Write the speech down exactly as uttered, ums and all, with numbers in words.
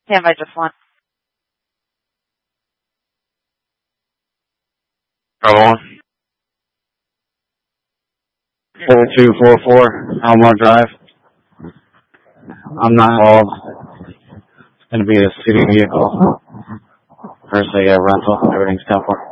Stand by just one. Bravo one. four two four four, Elmore Drive. I'm not involved. It's going to be a city vehicle. First, a rental. Everything's ten four.